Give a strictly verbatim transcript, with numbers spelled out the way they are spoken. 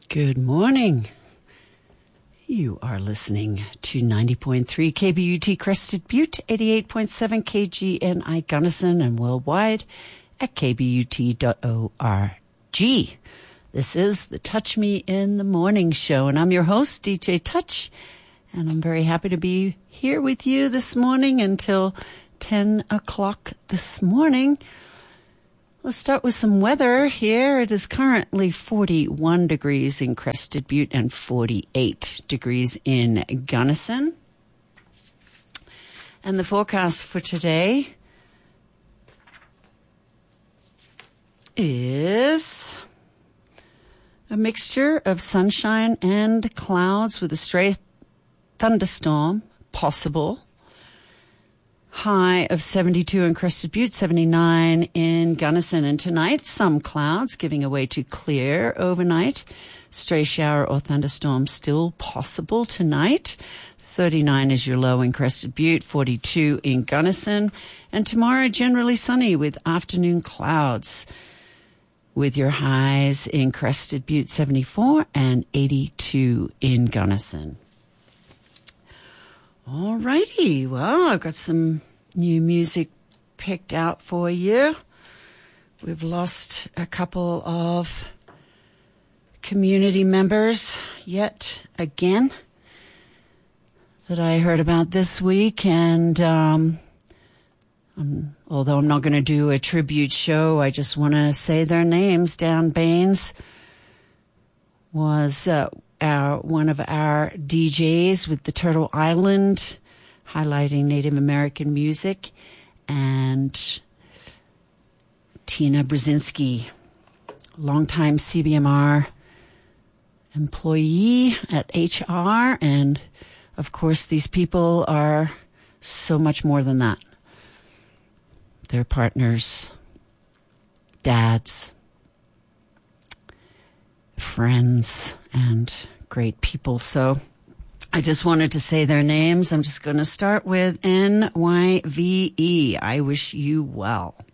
Good morning. You are listening to ninety point three K B U T Crested Butte, eighty-eight point seven K G N I Gunnison, and worldwide at k b u t dot org. This is the Touch Me in the Morning show, and I'm your host, D J Touch, and I'm very happy to be here with you this morning until ten o'clock this morning. Let's start with some weather here. It is currently forty-one degrees in Crested Butte and forty-eight degrees in Gunnison. And the forecast for today is a mixture of sunshine and clouds with a stray thunderstorm possible. High of seventy-two in Crested Butte, seventy-nine in Gunnison. And tonight, some clouds giving way to clear overnight. Stray shower or thunderstorm still possible tonight. thirty-nine is your low in Crested Butte, forty-two in Gunnison. And tomorrow, generally sunny with afternoon clouds, with your highs in Crested Butte, seventy-four, and eighty-two in Gunnison. All righty. Well, I've got some new music picked out for you. We've lost a couple of community members yet again that I heard about this week. And um, um, although I'm not going to do a tribute show, I just want to say their names. Dan Baines was uh, Our, one of our D Js with the Turtle Island, highlighting Native American music, and Tina Brzezinski, longtime C B M R employee at H R, and of course these people are so much more than that. They're partners, dads, friends, and great people. So I just wanted to say their names. I'm just going to start with N Y V E. I wish you well.